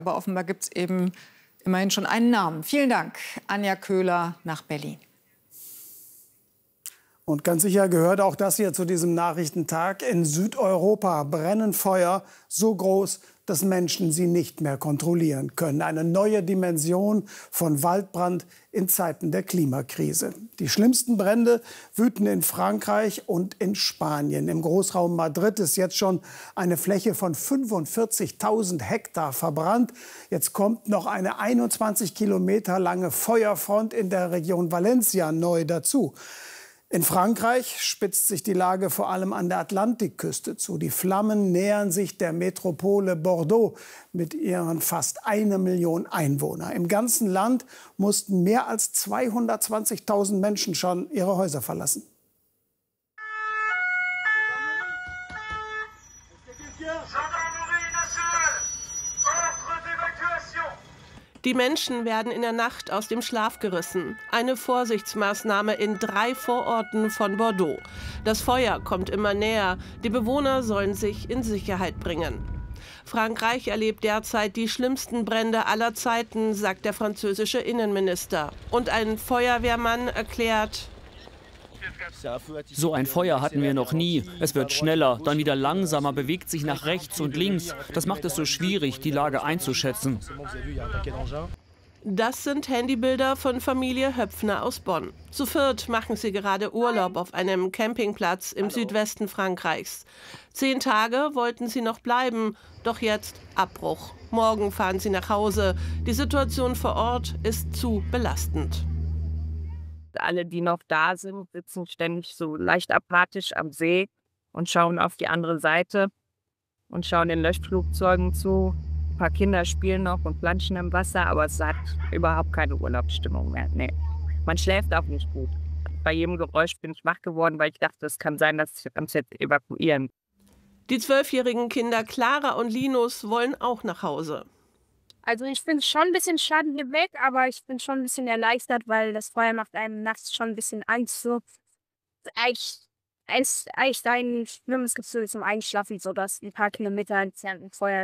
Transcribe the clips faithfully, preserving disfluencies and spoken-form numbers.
Aber offenbar gibt es eben immerhin schon einen Namen. Vielen Dank, Anja Köhler nach Berlin. Und ganz sicher gehört auch das hier zu diesem Nachrichtentag. In Südeuropa brennen Feuer so groß, dass Menschen sie nicht mehr kontrollieren können. Eine neue Dimension von Waldbrand in Zeiten der Klimakrise. Die schlimmsten Brände wüten in Frankreich und in Spanien. Im Großraum Madrid ist jetzt schon eine Fläche von fünfundvierzigtausend Hektar verbrannt. Jetzt kommt noch eine einundzwanzig Kilometer lange Feuerfront in der Region Valencia neu dazu. In Frankreich spitzt sich die Lage vor allem an der Atlantikküste zu. Die Flammen nähern sich der Metropole Bordeaux mit ihren fast eine Million Einwohnern. Im ganzen Land mussten mehr als zweihundertzwanzigtausend Menschen schon ihre Häuser verlassen. Die Menschen werden in der Nacht aus dem Schlaf gerissen. Eine Vorsichtsmaßnahme in drei Vororten von Bordeaux. Das Feuer kommt immer näher. Die Bewohner sollen sich in Sicherheit bringen. Frankreich erlebt derzeit die schlimmsten Brände aller Zeiten, sagt der französische Innenminister. Und ein Feuerwehrmann erklärt: So ein Feuer hatten wir noch nie. Es wird schneller, dann wieder langsamer, bewegt sich nach rechts und links. Das macht es so schwierig, die Lage einzuschätzen. Das sind Handybilder von Familie Höpfner aus Bonn. Zu viert machen sie gerade Urlaub auf einem Campingplatz im Südwesten Frankreichs. Zehn Tage wollten sie noch bleiben, doch jetzt Abbruch. Morgen fahren sie nach Hause. Die Situation vor Ort ist zu belastend. Alle, die noch da sind, sitzen ständig so leicht apathisch am See und schauen auf die andere Seite und schauen den Löschflugzeugen zu. Ein paar Kinder spielen noch und planschen im Wasser, aber es hat überhaupt keine Urlaubsstimmung mehr. Nee. Man schläft auch nicht gut. Bei jedem Geräusch bin ich wach geworden, weil ich dachte, es kann sein, dass wir uns jetzt evakuieren. Die zwölfjährigen Kinder Clara und Linus wollen auch nach Hause. Also ich finde es schon ein bisschen schade hier weg, aber ich bin schon ein bisschen erleichtert, weil das Feuer macht einem nachts schon ein bisschen Angst. So. Eigentlich, eigentlich, eigentlich ein schlimmes Gefühl zum Einschlafen, so dass ein paar Kilometer entfernt ein Feuer.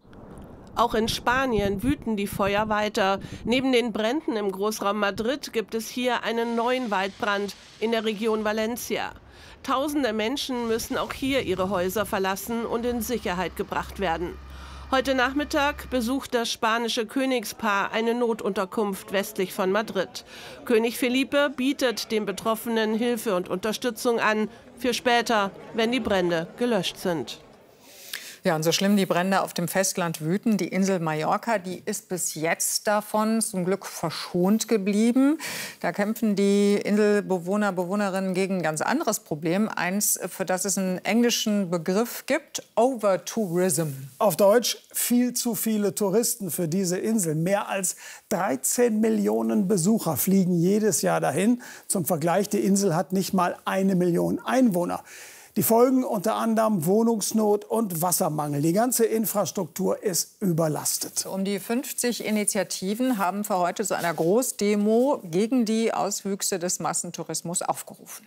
Auch in Spanien wüten die Feuer weiter. Neben den Bränden im Großraum Madrid gibt es hier einen neuen Waldbrand in der Region Valencia. Tausende Menschen müssen auch hier ihre Häuser verlassen und in Sicherheit gebracht werden. Heute Nachmittag besucht das spanische Königspaar eine Notunterkunft westlich von Madrid. König Felipe bietet den Betroffenen Hilfe und Unterstützung an, für später, wenn die Brände gelöscht sind. Ja, und so schlimm die Brände auf dem Festland wüten, die Insel Mallorca, die ist bis jetzt davon zum Glück verschont geblieben. Da kämpfen die Inselbewohner, Bewohnerinnen gegen ein ganz anderes Problem. Eins, für das es einen englischen Begriff gibt: Overtourism. Auf Deutsch, viel zu viele Touristen für diese Insel. Mehr als dreizehn Millionen Besucher fliegen jedes Jahr dahin. Zum Vergleich, die Insel hat nicht mal eine Million Einwohner. Die Folgen unter anderem Wohnungsnot und Wassermangel. Die ganze Infrastruktur ist überlastet. Um die fünfzig Initiativen haben für heute zu einer Großdemo gegen die Auswüchse des Massentourismus aufgerufen.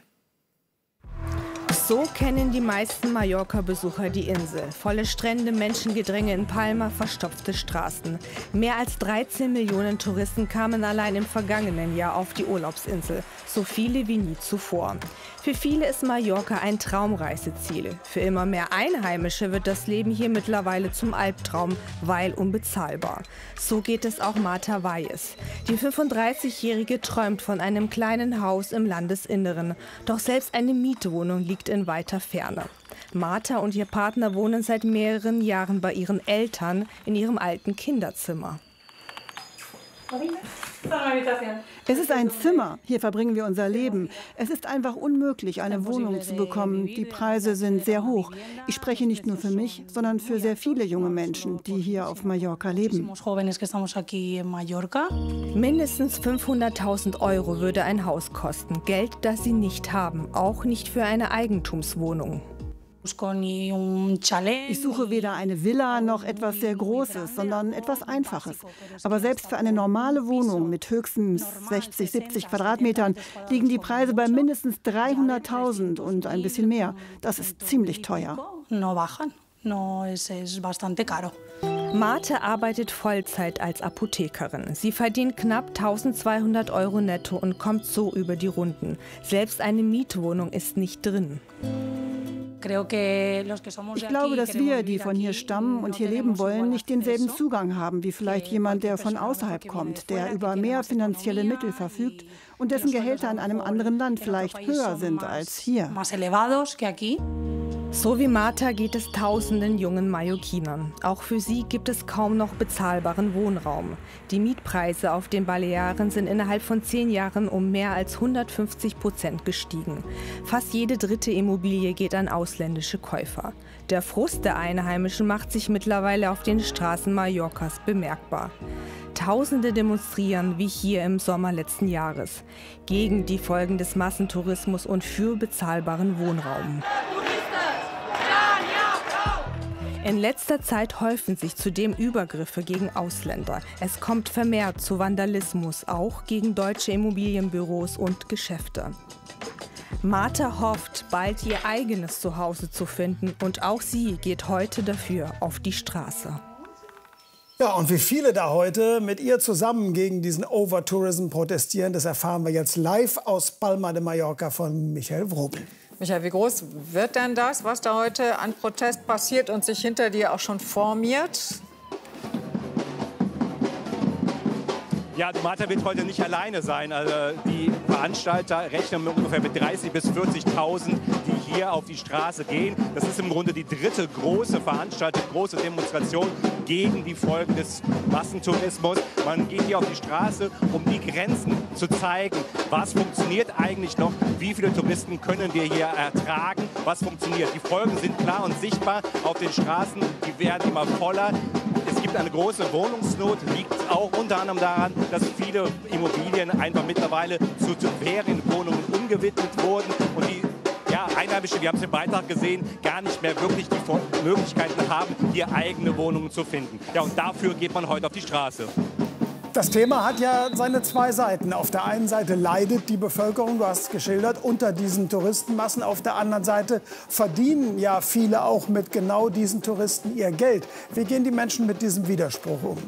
So kennen die meisten Mallorca-Besucher die Insel. Volle Strände, Menschengedränge in Palma, verstopfte Straßen. Mehr als dreizehn Millionen Touristen kamen allein im vergangenen Jahr auf die Urlaubsinsel. So viele wie nie zuvor. Für viele ist Mallorca ein Traumreiseziel. Für immer mehr Einheimische wird das Leben hier mittlerweile zum Albtraum, weil unbezahlbar. So geht es auch Marta Valles. Die fünfunddreißigjährige träumt von einem kleinen Haus im Landesinneren. Doch selbst eine Mietwohnung liegt in weiter Ferne. Marta und ihr Partner wohnen seit mehreren Jahren bei ihren Eltern in ihrem alten Kinderzimmer. Es ist ein Zimmer. Hier verbringen wir unser Leben. Es ist einfach unmöglich, eine Wohnung zu bekommen. Die Preise sind sehr hoch. Ich spreche nicht nur für mich, sondern für sehr viele junge Menschen, die hier auf Mallorca leben. Mindestens fünfhunderttausend Euro würde ein Haus kosten. Geld, das sie nicht haben. Auch nicht für eine Eigentumswohnung. Ich suche weder eine Villa noch etwas sehr Großes, sondern etwas Einfaches. Aber selbst für eine normale Wohnung mit höchstens sechzig, siebzig Quadratmetern liegen die Preise bei mindestens dreihunderttausend und ein bisschen mehr. Das ist ziemlich teuer. Marte arbeitet Vollzeit als Apothekerin. Sie verdient knapp eintausendzweihundert Euro netto und kommt so über die Runden. Selbst eine Mietwohnung ist nicht drin. Ich glaube, dass wir, die von hier stammen und hier leben wollen, nicht denselben Zugang haben wie vielleicht jemand, der von außerhalb kommt, der über mehr finanzielle Mittel verfügt und dessen Gehälter in einem anderen Land vielleicht höher sind als hier. So wie Marta geht es tausenden jungen Mallorquinern. Auch für sie gibt es kaum noch bezahlbaren Wohnraum. Die Mietpreise auf den Balearen sind innerhalb von zehn Jahren um mehr als hundertfünfzig Prozent gestiegen. Fast jede dritte Immobilie geht an ausländische Käufer. Der Frust der Einheimischen macht sich mittlerweile auf den Straßen Mallorcas bemerkbar. Tausende demonstrieren wie hier im Sommer letzten Jahres gegen die Folgen des Massentourismus und für bezahlbaren Wohnraum. In letzter Zeit häufen sich zudem Übergriffe gegen Ausländer. Es kommt vermehrt zu Vandalismus, auch gegen deutsche Immobilienbüros und Geschäfte. Marta hofft, bald ihr eigenes Zuhause zu finden, und auch sie geht heute dafür auf die Straße. Ja, und wie viele da heute mit ihr zusammen gegen diesen Overtourism protestieren, das erfahren wir jetzt live aus Palma de Mallorca von Michael Wrobel. Michael, wie groß wird denn das, was da heute an Protest passiert und sich hinter dir auch schon formiert? Ja, Marta wird heute nicht alleine sein. Also die Veranstalter rechnen ungefähr mit dreißigtausend bis vierzigtausend, die hier auf die Straße gehen. Das ist im Grunde die dritte große Veranstaltung, große Demonstration gegen die Folgen des Massentourismus. Man geht hier auf die Straße, um die Grenzen zu zeigen. Was funktioniert eigentlich noch? Wie viele Touristen können wir hier ertragen? Was funktioniert? Die Folgen sind klar und sichtbar auf den Straßen. Die werden immer voller. Es gibt eine große Wohnungsnot, liegt auch unter anderem daran, dass viele Immobilien einfach mittlerweile zu Ferienwohnungen umgewidmet wurden und die ja, Einheimischen, wir haben es im Beitrag gesehen, gar nicht mehr wirklich die Möglichkeiten haben, hier eigene Wohnungen zu finden. Ja, und dafür geht man heute auf die Straße. Das Thema hat ja seine zwei Seiten. Auf der einen Seite leidet die Bevölkerung, du hast es geschildert, unter diesen Touristenmassen. Auf der anderen Seite verdienen ja viele auch mit genau diesen Touristen ihr Geld. Wie gehen die Menschen mit diesem Widerspruch um?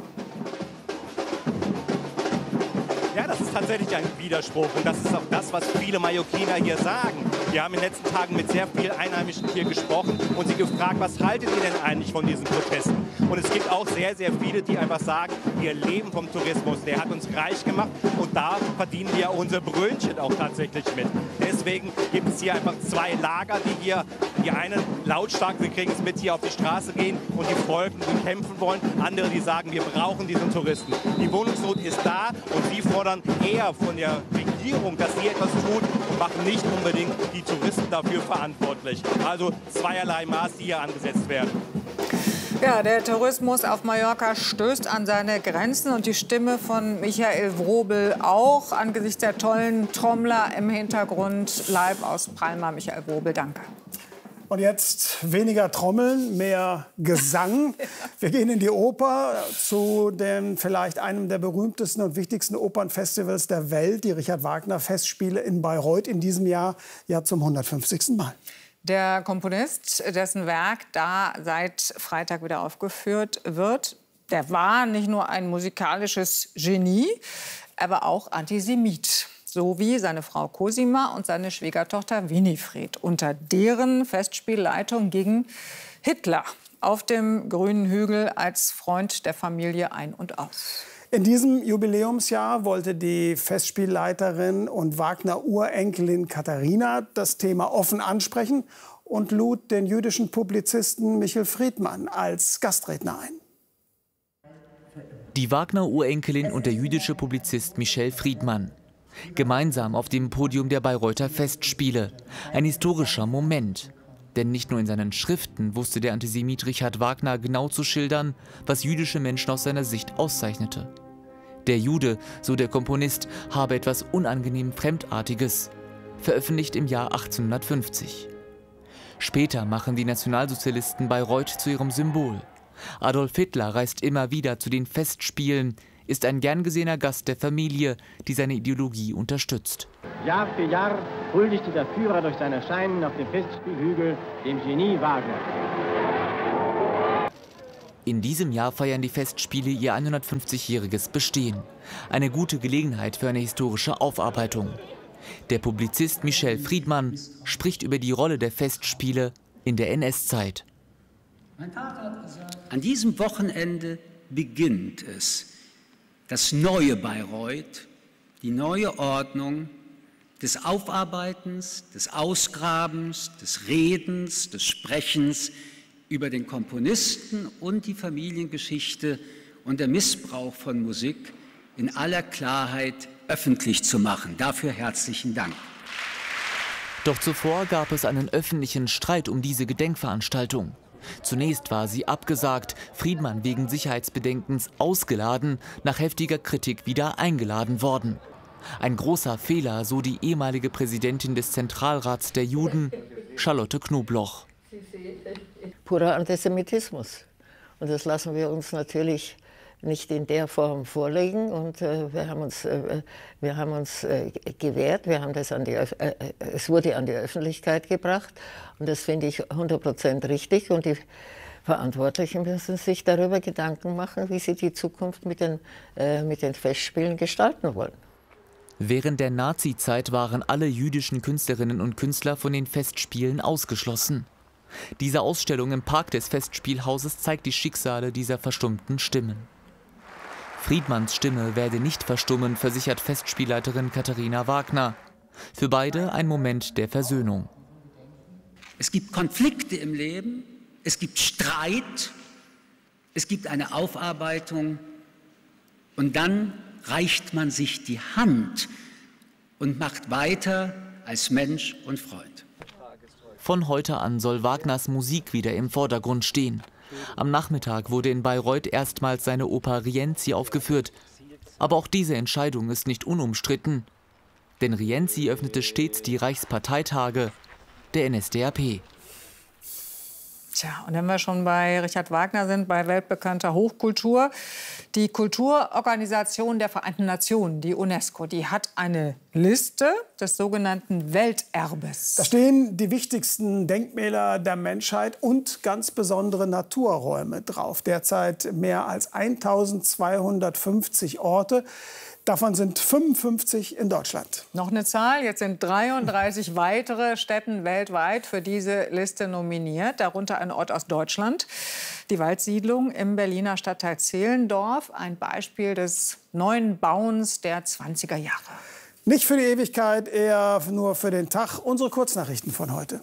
Ja, das ist tatsächlich ein Widerspruch und das ist auch das, was viele Mallorquiner hier sagen. Wir haben in den letzten Tagen mit sehr vielen Einheimischen hier gesprochen und sie gefragt, was haltet ihr denn eigentlich von diesen Protesten? Und es gibt auch sehr, sehr viele, die einfach sagen, wir leben vom Tourismus, der hat uns reich gemacht und da verdienen wir unser Brötchen auch tatsächlich mit. Deswegen gibt es hier einfach zwei Lager, die hier, die einen lautstark, wir kriegen es mit, hier auf die Straße gehen und die Folgen bekämpfen wollen. Andere, die sagen, wir brauchen diesen Touristen. Die Wohnungsnot ist da und sie fordern eher von der Regierung, dass sie etwas tut und machen nicht unbedingt die Touristen dafür verantwortlich. Also zweierlei Maß, die hier angesetzt werden. Ja, der Tourismus auf Mallorca stößt an seine Grenzen und die Stimme von Michael Wrobel auch angesichts der tollen Trommler im Hintergrund. Live aus Palma, Michael Wrobel, danke. Und jetzt weniger Trommeln, mehr Gesang. Wir gehen in die Oper zu dem vielleicht einem der berühmtesten und wichtigsten Opernfestivals der Welt, die Richard-Wagner-Festspiele in Bayreuth, in diesem Jahr ja zum hundertfünfzigsten Mal. Der Komponist, dessen Werk da seit Freitag wieder aufgeführt wird, der war nicht nur ein musikalisches Genie, aber auch Antisemit. So wie seine Frau Cosima und seine Schwiegertochter Winifred. Unter deren Festspielleitung ging Hitler auf dem grünen Hügel als Freund der Familie ein und aus. In diesem Jubiläumsjahr wollte die Festspielleiterin und Wagner-Urenkelin Katharina das Thema offen ansprechen und lud den jüdischen Publizisten Michel Friedmann als Gastredner ein. Die Wagner-Urenkelin und der jüdische Publizist Michel Friedmann. Gemeinsam auf dem Podium der Bayreuther Festspiele. Ein historischer Moment. Denn nicht nur in seinen Schriften wusste der Antisemit Richard Wagner genau zu schildern, was jüdische Menschen aus seiner Sicht auszeichnete. Der Jude, so der Komponist, habe etwas unangenehm Fremdartiges. Veröffentlicht im Jahr achtzehnhundertfünfzig. Später machen die Nationalsozialisten Bayreuth zu ihrem Symbol. Adolf Hitler reist immer wieder zu den Festspielen, ist ein gern gesehener Gast der Familie, die seine Ideologie unterstützt. Jahr für Jahr huldigte der Führer durch sein Erscheinen auf dem Festspielhügel dem Genie Wagner. In diesem Jahr feiern die Festspiele ihr hundertfünfzigjähriges Bestehen. Eine gute Gelegenheit für eine historische Aufarbeitung. Der Publizist Michel Friedmann spricht über die Rolle der Festspiele in der N S-Zeit. An diesem Wochenende beginnt es, das neue Bayreuth, die neue Ordnung des Aufarbeitens, des Ausgrabens, des Redens, des Sprechens über den Komponisten und die Familiengeschichte und der Missbrauch von Musik in aller Klarheit öffentlich zu machen. Dafür herzlichen Dank. Doch zuvor gab es einen öffentlichen Streit um diese Gedenkveranstaltung. Zunächst war sie abgesagt, Friedmann wegen Sicherheitsbedenkens ausgeladen, nach heftiger Kritik wieder eingeladen worden. Ein großer Fehler, so die ehemalige Präsidentin des Zentralrats der Juden, Charlotte Knobloch. Purer Antisemitismus. Und das lassen wir uns natürlich nicht in der Form vorlegen. Und äh, wir haben uns, äh, wir haben uns äh, gewehrt. Wir haben das an die, äh, es wurde an die Öffentlichkeit gebracht. Und das finde ich hundert Prozent richtig. Und die Verantwortlichen müssen sich darüber Gedanken machen, wie sie die Zukunft mit den, äh, mit den Festspielen gestalten wollen. Während der Nazizeit waren alle jüdischen Künstlerinnen und Künstler von den Festspielen ausgeschlossen. Diese Ausstellung im Park des Festspielhauses zeigt die Schicksale dieser verstummten Stimmen. Friedmanns Stimme werde nicht verstummen, versichert Festspielleiterin Katharina Wagner. Für beide ein Moment der Versöhnung. Es gibt Konflikte im Leben, es gibt Streit, es gibt eine Aufarbeitung und dann reicht man sich die Hand und macht weiter als Mensch und Freund. Von heute an soll Wagners Musik wieder im Vordergrund stehen. Am Nachmittag wurde in Bayreuth erstmals seine Oper Rienzi aufgeführt. Aber auch diese Entscheidung ist nicht unumstritten. Denn Rienzi öffnete stets die Reichsparteitage der N S D A P. Tja, und wenn wir schon bei Richard Wagner sind, bei weltbekannter Hochkultur. Die Kulturorganisation der Vereinten Nationen, die UNESCO, die hat eine Liste des sogenannten Welterbes. Da stehen die wichtigsten Denkmäler der Menschheit und ganz besondere Naturräume drauf. Derzeit mehr als eintausendzweihundertfünfzig Orte. Davon sind fünfundfünfzig in Deutschland. Noch eine Zahl, jetzt sind dreiunddreißig weitere Städte weltweit für diese Liste nominiert, darunter ein Ort aus Deutschland, die Waldsiedlung im Berliner Stadtteil Zehlendorf, ein Beispiel des neuen Bauens der zwanziger Jahre. Nicht für die Ewigkeit, eher nur für den Tag. Unsere Kurznachrichten von heute.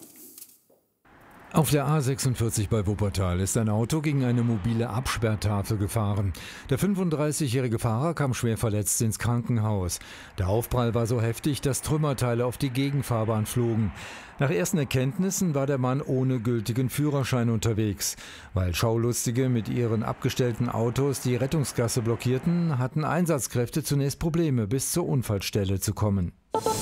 Auf der A sechsundvierzig bei Wuppertal ist ein Auto gegen eine mobile Absperrtafel gefahren. Der fünfunddreißigjährige Fahrer kam schwer verletzt ins Krankenhaus. Der Aufprall war so heftig, dass Trümmerteile auf die Gegenfahrbahn flogen. Nach ersten Erkenntnissen war der Mann ohne gültigen Führerschein unterwegs. Weil Schaulustige mit ihren abgestellten Autos die Rettungsgasse blockierten, hatten Einsatzkräfte zunächst Probleme, bis zur Unfallstelle zu kommen.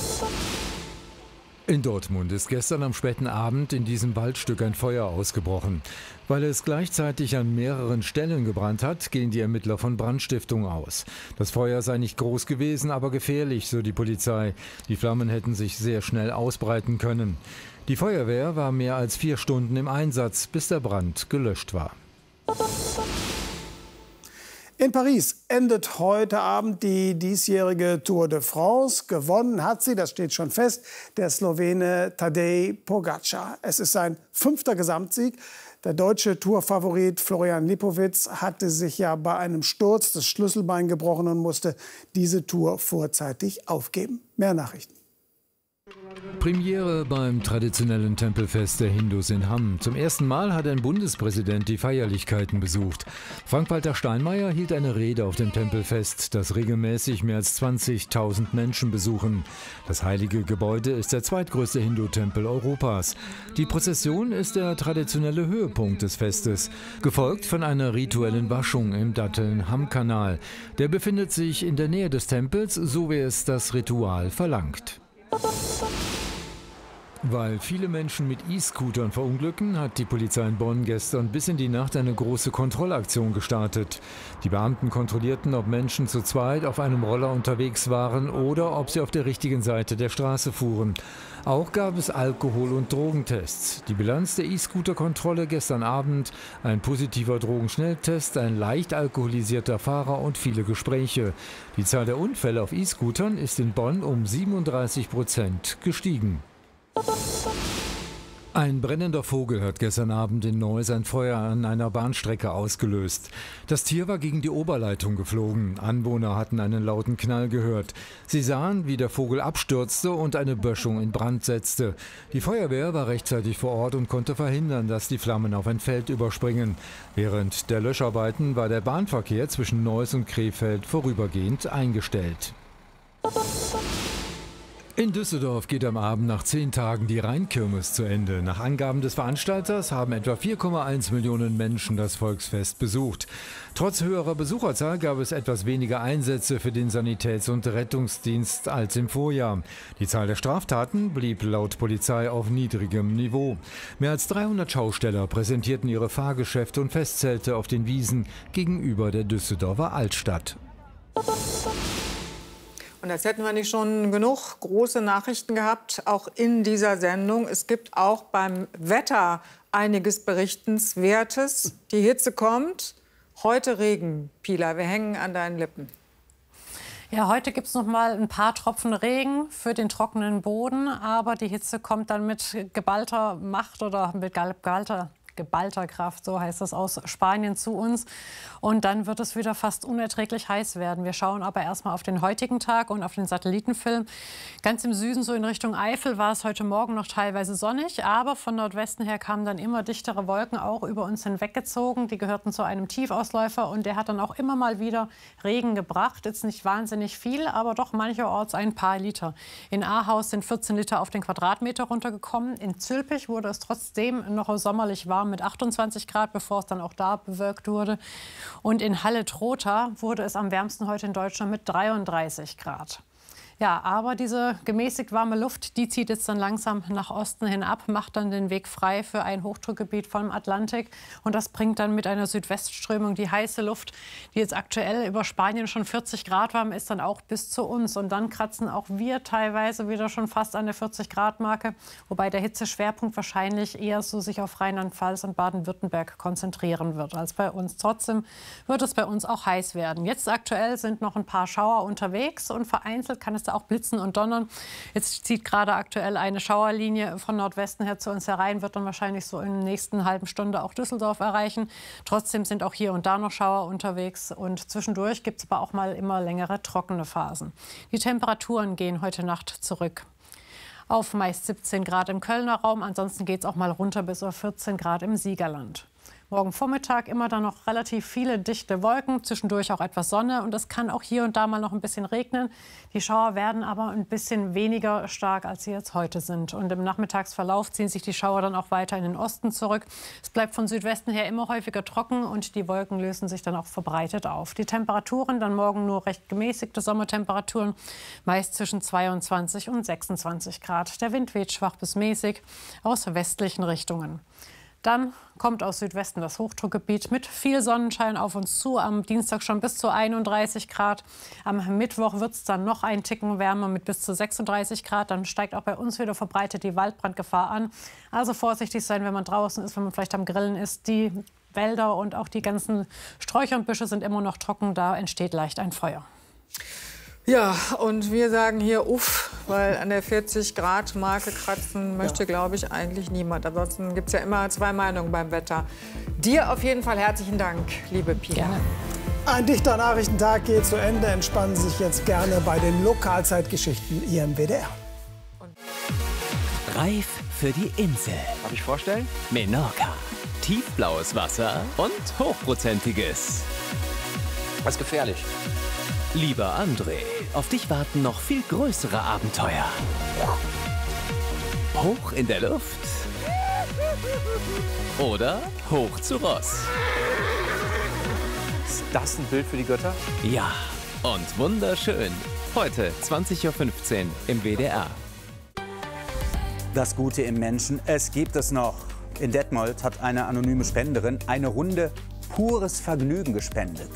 In Dortmund ist gestern am späten Abend in diesem Waldstück ein Feuer ausgebrochen. Weil es gleichzeitig an mehreren Stellen gebrannt hat, gehen die Ermittler von Brandstiftung aus. Das Feuer sei nicht groß gewesen, aber gefährlich, so die Polizei. Die Flammen hätten sich sehr schnell ausbreiten können. Die Feuerwehr war mehr als vier Stunden im Einsatz, bis der Brand gelöscht war. In Paris endet heute Abend die diesjährige Tour de France. Gewonnen hat sie, das steht schon fest, der Slowene Tadej Pogačar. Es ist sein fünfter Gesamtsieg. Der deutsche Tourfavorit Florian Lipowitz hatte sich ja bei einem Sturz das Schlüsselbein gebrochen und musste diese Tour vorzeitig aufgeben. Mehr Nachrichten. Premiere beim traditionellen Tempelfest der Hindus in Hamm. Zum ersten Mal hat ein Bundespräsident die Feierlichkeiten besucht. Frank-Walter Steinmeier hielt eine Rede auf dem Tempelfest, das regelmäßig mehr als zwanzigtausend Menschen besuchen. Das heilige Gebäude ist der zweitgrößte Hindu-Tempel Europas. Die Prozession ist der traditionelle Höhepunkt des Festes, gefolgt von einer rituellen Waschung im Datteln-Hamm-Kanal. Der befindet sich in der Nähe des Tempels, so wie es das Ritual verlangt. Weil viele Menschen mit E-Scootern verunglücken, hat die Polizei in Bonn gestern bis in die Nacht eine große Kontrollaktion gestartet. Die Beamten kontrollierten, ob Menschen zu zweit auf einem Roller unterwegs waren oder ob sie auf der richtigen Seite der Straße fuhren. Auch gab es Alkohol- und Drogentests. Die Bilanz der E-Scooter-Kontrolle gestern Abend: ein positiver Drogenschnelltest, ein leicht alkoholisierter Fahrer und viele Gespräche. Die Zahl der Unfälle auf E-Scootern ist in Bonn um siebenunddreißig Prozent gestiegen. Ein brennender Vogel hat gestern Abend in Neuss ein Feuer an einer Bahnstrecke ausgelöst. Das Tier war gegen die Oberleitung geflogen. Anwohner hatten einen lauten Knall gehört. Sie sahen, wie der Vogel abstürzte und eine Böschung in Brand setzte. Die Feuerwehr war rechtzeitig vor Ort und konnte verhindern, dass die Flammen auf ein Feld überspringen. Während der Löscharbeiten war der Bahnverkehr zwischen Neuss und Krefeld vorübergehend eingestellt. In Düsseldorf geht am Abend nach zehn Tagen die Rheinkirmes zu Ende. Nach Angaben des Veranstalters haben etwa vier Komma eins Millionen Menschen das Volksfest besucht. Trotz höherer Besucherzahl gab es etwas weniger Einsätze für den Sanitäts- und Rettungsdienst als im Vorjahr. Die Zahl der Straftaten blieb laut Polizei auf niedrigem Niveau. Mehr als dreihundert Schausteller präsentierten ihre Fahrgeschäfte und Festzelte auf den Wiesen gegenüber der Düsseldorfer Altstadt. Und als hätten wir nicht schon genug große Nachrichten gehabt, auch in dieser Sendung. Es gibt auch beim Wetter einiges Berichtenswertes. Die Hitze kommt. Heute Regen, Pila. Wir hängen an deinen Lippen. Ja, heute gibt es noch mal ein paar Tropfen Regen für den trockenen Boden. Aber die Hitze kommt dann mit geballter Macht oder mit geballter geballter Kraft, so heißt es, aus Spanien zu uns. Und dann wird es wieder fast unerträglich heiß werden. Wir schauen aber erstmal auf den heutigen Tag und auf den Satellitenfilm. Ganz im Süden, so in Richtung Eifel, war es heute Morgen noch teilweise sonnig. Aber von Nordwesten her kamen dann immer dichtere Wolken auch über uns hinweggezogen. Die gehörten zu einem Tiefausläufer und der hat dann auch immer mal wieder Regen gebracht. Jetzt nicht wahnsinnig viel, aber doch mancherorts ein paar Liter. In Ahaus sind vierzehn Liter auf den Quadratmeter runtergekommen. In Zülpich wurde es trotzdem noch sommerlich warm mit achtundzwanzig Grad, bevor es dann auch da bewölkt wurde. Und in Halle-Trotha wurde es am wärmsten heute in Deutschland mit dreiunddreißig Grad. Ja, aber diese gemäßigt warme Luft, die zieht jetzt dann langsam nach Osten hin ab, macht dann den Weg frei für ein Hochdruckgebiet vom Atlantik. Und das bringt dann mit einer Südwestströmung die heiße Luft, die jetzt aktuell über Spanien schon vierzig Grad warm ist, dann auch bis zu uns. Und dann kratzen auch wir teilweise wieder schon fast an der vierzig Grad Marke, wobei der Hitzeschwerpunkt wahrscheinlich eher so sich auf Rheinland-Pfalz und Baden-Württemberg konzentrieren wird als bei uns. Trotzdem wird es bei uns auch heiß werden. Jetzt aktuell sind noch ein paar Schauer unterwegs und vereinzelt kann es auch blitzen und donnern. Jetzt zieht gerade aktuell eine Schauerlinie von Nordwesten her zu uns herein, wird dann wahrscheinlich so in der nächsten halben Stunde auch Düsseldorf erreichen. Trotzdem sind auch hier und da noch Schauer unterwegs und zwischendurch gibt es aber auch mal immer längere trockene Phasen. Die Temperaturen gehen heute Nacht zurück auf meist siebzehn Grad im Kölner Raum. Ansonsten geht es auch mal runter bis auf vierzehn Grad im Siegerland. Morgen Vormittag immer dann noch relativ viele dichte Wolken, zwischendurch auch etwas Sonne und es kann auch hier und da mal noch ein bisschen regnen. Die Schauer werden aber ein bisschen weniger stark, als sie jetzt heute sind. Und im Nachmittagsverlauf ziehen sich die Schauer dann auch weiter in den Osten zurück. Es bleibt von Südwesten her immer häufiger trocken und die Wolken lösen sich dann auch verbreitet auf. Die Temperaturen dann morgen nur recht gemäßigte Sommertemperaturen, meist zwischen zweiundzwanzig und sechsundzwanzig Grad. Der Wind weht schwach bis mäßig aus westlichen Richtungen. Dann kommt aus Südwesten das Hochdruckgebiet mit viel Sonnenschein auf uns zu. Am Dienstag schon bis zu einunddreißig Grad. Am Mittwoch wird es dann noch ein Ticken wärmer mit bis zu sechsunddreißig Grad. Dann steigt auch bei uns wieder verbreitet die Waldbrandgefahr an. Also vorsichtig sein, wenn man draußen ist, wenn man vielleicht am Grillen ist. Die Wälder und auch die ganzen Sträucher und Büsche sind immer noch trocken. Da entsteht leicht ein Feuer. Ja, und wir sagen hier uff, weil an der vierzig Grad Marke kratzen möchte, glaube ich, eigentlich niemand. Ansonsten gibt es ja immer zwei Meinungen beim Wetter. Dir auf jeden Fall herzlichen Dank, liebe Pia. Gerne. Ein dichter Nachrichtentag geht zu Ende. Entspannen Sie sich jetzt gerne bei den Lokalzeitgeschichten hier im W D R. Reif für die Insel. Darf ich vorstellen? Menorca. Tiefblaues Wasser und hochprozentiges. Das ist gefährlich. Lieber André, auf dich warten noch viel größere Abenteuer. Hoch in der Luft oder hoch zu Ross. Ist das ein Bild für die Götter? Ja, und wunderschön. Heute zwanzig Uhr fünfzehn im W D R. Das Gute im Menschen, es gibt es noch. In Detmold hat eine anonyme Spenderin eine Runde pures Vergnügen gespendet.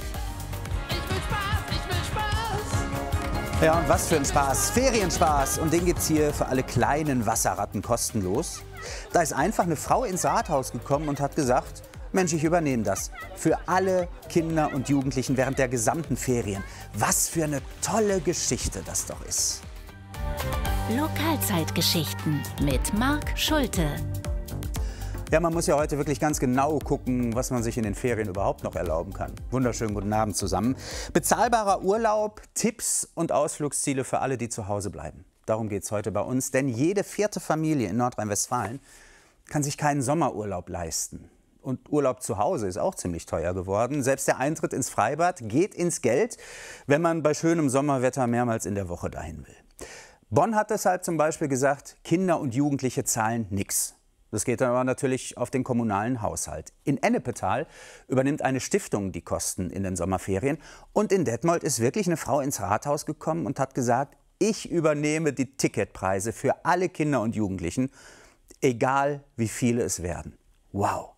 Ja, und was für ein Spaß. Ferienspaß. Und den gibt's hier für alle kleinen Wasserratten kostenlos. Da ist einfach eine Frau ins Rathaus gekommen und hat gesagt, Mensch, ich übernehme das. Für alle Kinder und Jugendlichen während der gesamten Ferien. Was für eine tolle Geschichte das doch ist. Lokalzeitgeschichten mit Marc Schulte. Ja, man muss ja heute wirklich ganz genau gucken, was man sich in den Ferien überhaupt noch erlauben kann. Wunderschönen guten Abend zusammen. Bezahlbarer Urlaub, Tipps und Ausflugsziele für alle, die zu Hause bleiben. Darum geht es heute bei uns, denn jede vierte Familie in Nordrhein-Westfalen kann sich keinen Sommerurlaub leisten. Und Urlaub zu Hause ist auch ziemlich teuer geworden. Selbst der Eintritt ins Freibad geht ins Geld, wenn man bei schönem Sommerwetter mehrmals in der Woche dahin will. Bonn hat deshalb zum Beispiel gesagt, Kinder und Jugendliche zahlen nichts. Das geht dann aber natürlich auf den kommunalen Haushalt. In Ennepetal übernimmt eine Stiftung die Kosten in den Sommerferien. Und in Detmold ist wirklich eine Frau ins Rathaus gekommen und hat gesagt, ich übernehme die Ticketpreise für alle Kinder und Jugendlichen, egal wie viele es werden. Wow!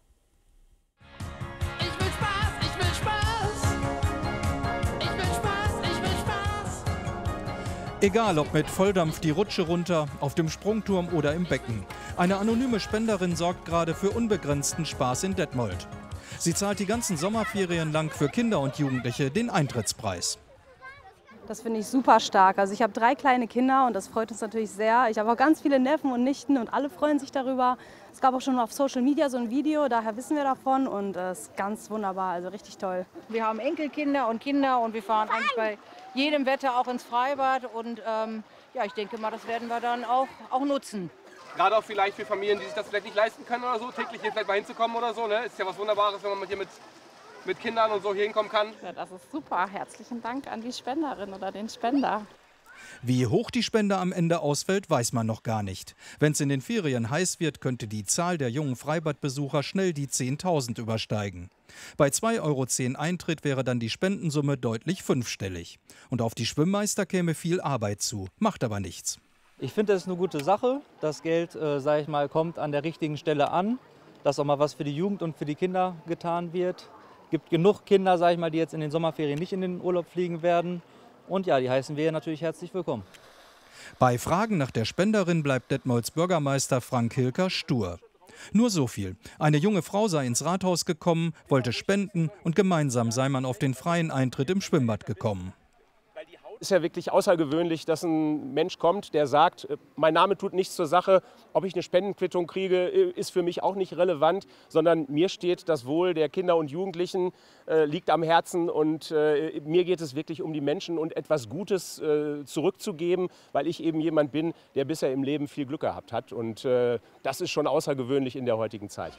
Egal ob mit Volldampf die Rutsche runter, auf dem Sprungturm oder im Becken. Eine anonyme Spenderin sorgt gerade für unbegrenzten Spaß in Detmold. Sie zahlt die ganzen Sommerferien lang für Kinder und Jugendliche den Eintrittspreis. Das finde ich super stark. Also ich habe drei kleine Kinder und das freut uns natürlich sehr. Ich habe auch ganz viele Neffen und Nichten und alle freuen sich darüber. Es gab auch schon auf Social Media so ein Video, daher wissen wir davon und es ist ganz wunderbar, also richtig toll. Wir haben Enkelkinder und Kinder und wir fahren eigentlich bei jedem Wetter auch ins Freibad und ähm, ja, ich denke mal, das werden wir dann auch, auch nutzen. Gerade auch vielleicht für Familien, die sich das vielleicht nicht leisten können oder so, täglich hier vielleicht mal hinzukommen oder so, ne? Ist ja was Wunderbares, wenn man hier mit, mit Kindern und so hier hinkommen kann. Ja, das ist super. Herzlichen Dank an die Spenderin oder den Spender. Wie hoch die Spende am Ende ausfällt, weiß man noch gar nicht. Wenn es in den Ferien heiß wird, könnte die Zahl der jungen Freibadbesucher schnell die zehntausend übersteigen. Bei zwei Euro zehn Eintritt wäre dann die Spendensumme deutlich fünfstellig. Und auf die Schwimmmeister käme viel Arbeit zu, macht aber nichts. Ich finde, das ist eine gute Sache. Das Geld, äh, sage ich mal, kommt an der richtigen Stelle an, dass auch mal was für die Jugend und für die Kinder getan wird. Es gibt genug Kinder, sage ich mal, die jetzt in den Sommerferien nicht in den Urlaub fliegen werden. Und ja, die heißen wir natürlich herzlich willkommen. Bei Fragen nach der Spenderin bleibt Detmolds Bürgermeister Frank Hilker stur. Nur so viel. Eine junge Frau sei ins Rathaus gekommen, wollte spenden und gemeinsam sei man auf den freien Eintritt im Schwimmbad gekommen. Es ist ja wirklich außergewöhnlich, dass ein Mensch kommt, der sagt, mein Name tut nichts zur Sache, ob ich eine Spendenquittung kriege, ist für mich auch nicht relevant, sondern mir steht das Wohl der Kinder und Jugendlichen, äh, liegt am Herzen und äh, mir geht es wirklich um die Menschen und etwas Gutes äh, zurückzugeben, weil ich eben jemand bin, der bisher im Leben viel Glück gehabt hat und äh, das ist schon außergewöhnlich in der heutigen Zeit.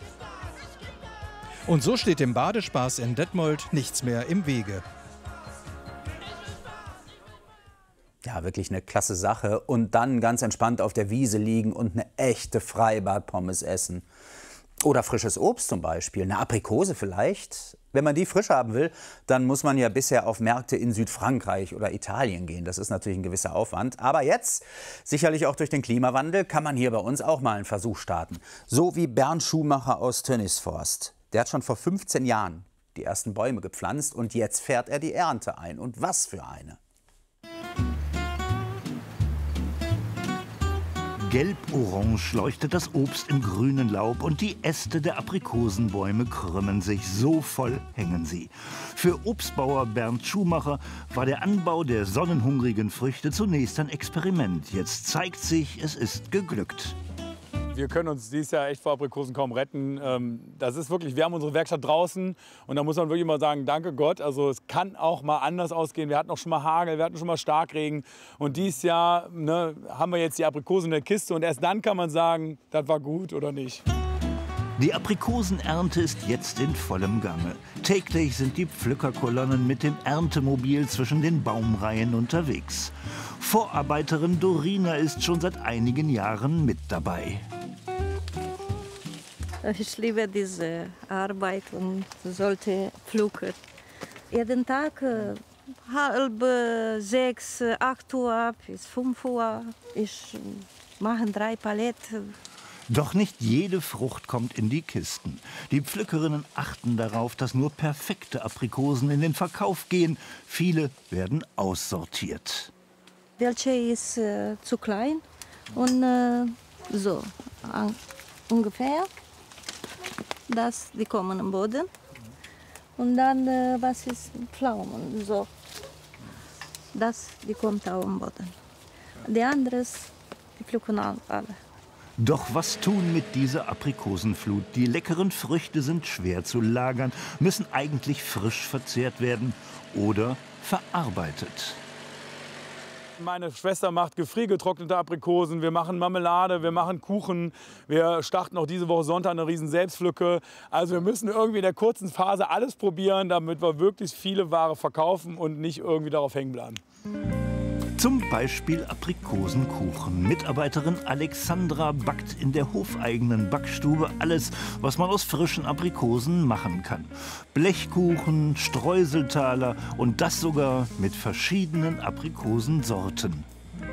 Und so steht dem Badespaß in Detmold nichts mehr im Wege. Ja, wirklich eine klasse Sache. Und dann ganz entspannt auf der Wiese liegen und eine echte Freibad-Pommes essen. Oder frisches Obst zum Beispiel, eine Aprikose vielleicht. Wenn man die frisch haben will, dann muss man ja bisher auf Märkte in Südfrankreich oder Italien gehen. Das ist natürlich ein gewisser Aufwand. Aber jetzt, sicherlich auch durch den Klimawandel, kann man hier bei uns auch mal einen Versuch starten. So wie Bernd Schumacher aus Tönnisforst. Der hat schon vor fünfzehn Jahren die ersten Bäume gepflanzt und jetzt fährt er die Ernte ein. Und was für eine! Gelb-orange leuchtet das Obst im grünen Laub und die Äste der Aprikosenbäume krümmen sich, so voll hängen sie. Für Obstbauer Bernd Schumacher war der Anbau der sonnenhungrigen Früchte zunächst ein Experiment. Jetzt zeigt sich, es ist geglückt. Wir können uns dieses Jahr echt vor Aprikosen kaum retten. Das ist wirklich, wir haben unsere Werkstatt draußen und da muss man wirklich mal sagen, danke Gott. Also es kann auch mal anders ausgehen. Wir hatten auch schon mal Hagel, wir hatten schon mal Starkregen und dieses Jahr ne, haben wir jetzt die Aprikosen in der Kiste und erst dann kann man sagen, das war gut oder nicht. Die Aprikosenernte ist jetzt in vollem Gange. Täglich sind die Pflückerkolonnen mit dem Erntemobil zwischen den Baumreihen unterwegs. Vorarbeiterin Dorina ist schon seit einigen Jahren mit dabei. Ich liebe diese Arbeit und sollte pflücken. Jeden Tag äh, halb sechs, acht Uhr bis fünf Uhr. Ich machen drei Paletten. Doch nicht jede Frucht kommt in die Kisten. Die Pflückerinnen achten darauf, dass nur perfekte Aprikosen in den Verkauf gehen. Viele werden aussortiert. Welche ist äh, zu klein und äh, so an, ungefähr. Das, die kommen am Boden. Und dann, äh, was ist Pflaumen, so. Das, die kommt auch am Boden. Die anderen, die pflücken alle. Doch was tun mit dieser Aprikosenflut? Die leckeren Früchte sind schwer zu lagern, müssen eigentlich frisch verzehrt werden oder verarbeitet. Meine Schwester macht gefriergetrocknete Aprikosen, wir machen Marmelade, wir machen Kuchen, wir starten auch diese Woche Sonntag eine riesen Selbstpflücke. Also wir müssen irgendwie in der kurzen Phase alles probieren, damit wir wirklich viele Ware verkaufen und nicht irgendwie darauf hängen bleiben. Zum Beispiel Aprikosenkuchen. Mitarbeiterin Alexandra backt in der hofeigenen Backstube alles, was man aus frischen Aprikosen machen kann. Blechkuchen, Streuseltaler und das sogar mit verschiedenen Aprikosensorten.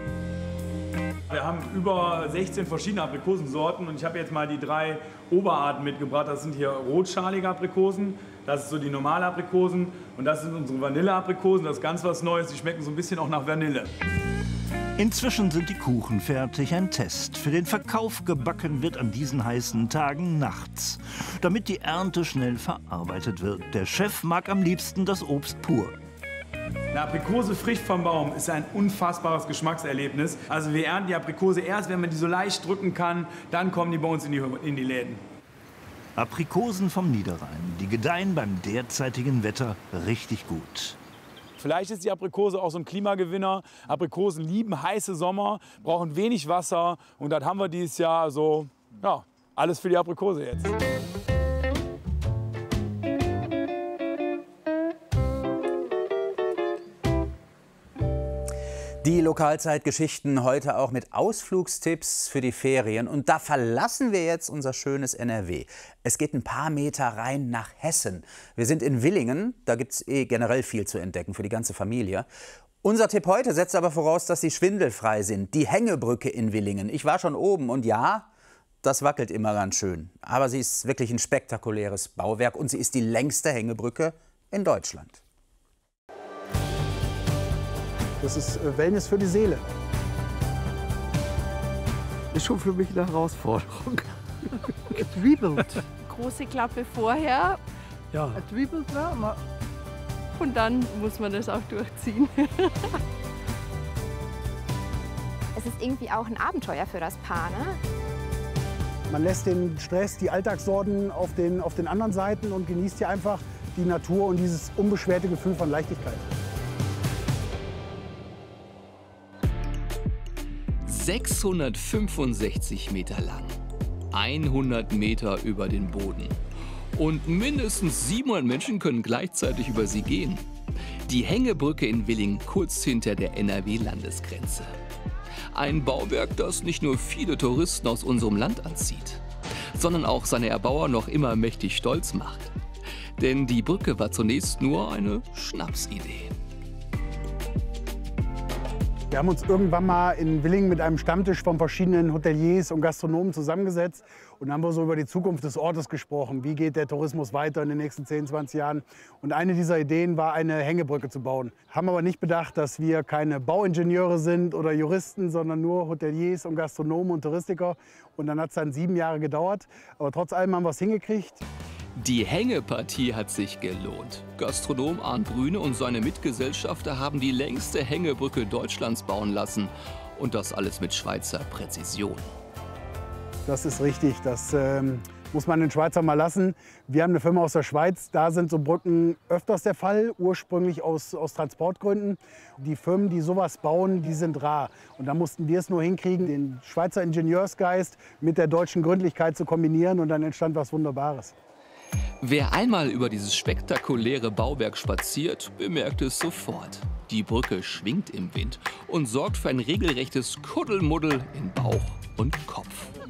Wir haben über sechzehn verschiedene Aprikosensorten und ich habe jetzt mal die drei Oberarten mitgebracht. Das sind hier rotschalige Aprikosen, das ist so die normale Aprikosen und das sind unsere Vanilleaprikosen. Das ist ganz was Neues, die schmecken so ein bisschen auch nach Vanille. Inzwischen sind die Kuchen fertig, ein Test. Für den Verkauf gebacken wird an diesen heißen Tagen nachts, damit die Ernte schnell verarbeitet wird. Der Chef mag am liebsten das Obst pur. Eine Aprikose frisch vom Baum ist ein unfassbares Geschmackserlebnis. Also wir ernten die Aprikose erst, wenn man die so leicht drücken kann, dann kommen die bei uns in die, in die Läden. Aprikosen vom Niederrhein, die gedeihen beim derzeitigen Wetter richtig gut. Vielleicht ist die Aprikose auch so ein Klimagewinner. Aprikosen lieben heiße Sommer, brauchen wenig Wasser und das haben wir dieses Jahr so, ja, alles für die Aprikose jetzt. Die Lokalzeitgeschichten heute auch mit Ausflugstipps für die Ferien. Und da verlassen wir jetzt unser schönes N R W. Es geht ein paar Meter rein nach Hessen. Wir sind in Willingen. Da gibt es eh generell viel zu entdecken für die ganze Familie. Unser Tipp heute setzt aber voraus, dass sie schwindelfrei sind. Die Hängebrücke in Willingen. Ich war schon oben und ja, das wackelt immer ganz schön. Aber sie ist wirklich ein spektakuläres Bauwerk und sie ist die längste Hängebrücke in Deutschland. Das ist Wellness für die Seele. Ist schon für mich eine Herausforderung. Gedribbelt. Große Klappe vorher. Ja. Gedribbelt, ne? Und dann muss man das auch durchziehen. Es ist irgendwie auch ein Abenteuer für das Paar, ne? Man lässt den Stress, die Alltagssorgen auf den, auf den anderen Seiten und genießt hier einfach die Natur und dieses unbeschwerte Gefühl von Leichtigkeit. sechshundertfünfundsechzig Meter lang, hundert Meter über den Boden und mindestens siebenhundert Menschen können gleichzeitig über sie gehen. Die Hängebrücke in Willingen, kurz hinter der N R W-Landesgrenze. Ein Bauwerk, das nicht nur viele Touristen aus unserem Land anzieht, sondern auch seine Erbauer noch immer mächtig stolz macht. Denn die Brücke war zunächst nur eine Schnapsidee. Wir haben uns irgendwann mal in Willingen mit einem Stammtisch von verschiedenen Hoteliers und Gastronomen zusammengesetzt und haben wir so über die Zukunft des Ortes gesprochen. Wie geht der Tourismus weiter in den nächsten zehn, zwanzig Jahren? Und eine dieser Ideen war, eine Hängebrücke zu bauen. Haben aber nicht bedacht, dass wir keine Bauingenieure sind oder Juristen, sondern nur Hoteliers und Gastronomen und Touristiker. Und dann hat es dann sieben Jahre gedauert. Aber trotz allem haben wir es hingekriegt. Die Hängepartie hat sich gelohnt. Gastronom Arndt Brüne und seine Mitgesellschafter haben die längste Hängebrücke Deutschlands bauen lassen. Und das alles mit Schweizer Präzision. Das ist richtig, das ähm, muss man den Schweizer mal lassen. Wir haben eine Firma aus der Schweiz, da sind so Brücken öfters der Fall, ursprünglich aus, aus Transportgründen. Die Firmen, die sowas bauen, die sind rar. Und da mussten wir es nur hinkriegen, den Schweizer Ingenieursgeist mit der deutschen Gründlichkeit zu kombinieren und dann entstand was Wunderbares. Wer einmal über dieses spektakuläre Bauwerk spaziert, bemerkt es sofort. Die Brücke schwingt im Wind und sorgt für ein regelrechtes Kuddelmuddel in Bauch und Kopf.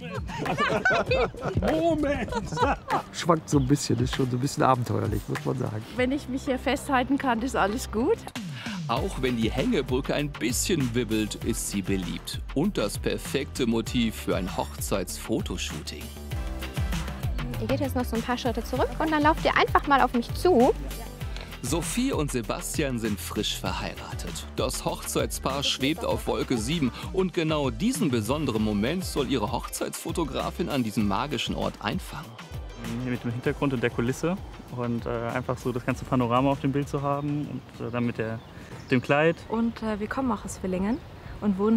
Moment! Schwankt so ein bisschen, ist schon so ein bisschen abenteuerlich, muss man sagen. Wenn ich mich hier festhalten kann, ist alles gut. Auch wenn die Hängebrücke ein bisschen wibbelt, ist sie beliebt. Und das perfekte Motiv für ein Hochzeitsfotoshooting. Ihr geht jetzt noch so ein paar Schritte zurück und dann lauft ihr einfach mal auf mich zu. Sophie und Sebastian sind frisch verheiratet. Das Hochzeitspaar schwebt auf Wolke sieben und genau diesen besonderen Moment soll ihre Hochzeitsfotografin an diesem magischen Ort einfangen. Hier mit dem Hintergrund und der Kulisse und äh, einfach so das ganze Panorama auf dem Bild zu haben und äh, dann mit der, dem Kleid. Und äh, wir kommen auch aus Villingen und wohnen